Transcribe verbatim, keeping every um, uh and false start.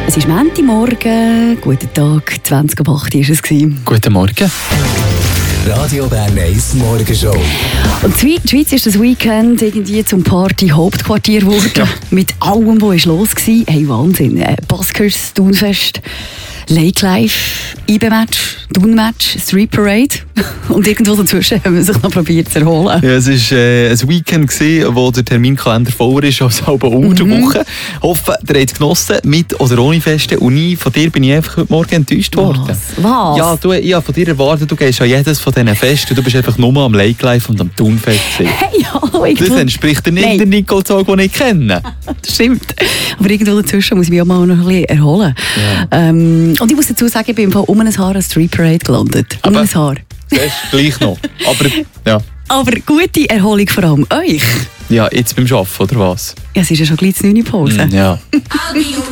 Es ist Montagmorgen. Guten Tag, zwanzig ab acht war es. Guten Morgen. Radio Bern eins Morgenshow. Und die Schweiz ist das Weekend irgendwie zum Party-Hauptquartier geworden. Ja. Mit allem, was los war. Hey, Wahnsinn. Buskers, Thunfest, Lake Life, I B-Match, Thun-Match, Street Parade. Und irgendwo dazwischen haben wir sich noch probiert zu erholen. Ja, es war äh, ein Weekend, gewesen, wo der Terminkalender voller ist als halb unter der Woche. Ich hoffe, ihr habt es genossen, mit oder ohne Feste. Und ich, von dir bin ich einfach heute Morgen enttäuscht worden. Was? Was? Ja, du, ich habe von dir erwartet, du gehst an jedes von diesen Festen. Du bist einfach nur am Lake Life und am Thunfest. Hey, hallo, das entspricht dir nicht Nein. der Nicole Zog, den ich kenne. Das stimmt. Aber irgendwo dazwischen muss ich mich auch mal noch ein bisschen erholen. Ja. Ähm, und ich muss dazu sagen, ich bin im Fall um ein Haar an Street Parade gelandet. Um ein Haar. Das ist gleich noch. Aber, ja. Aber gute Erholung vor allem euch. Ja, jetzt beim Arbeiten, oder was? Ja, es ist ja schon gleich die neunte Pause. Mm, ja.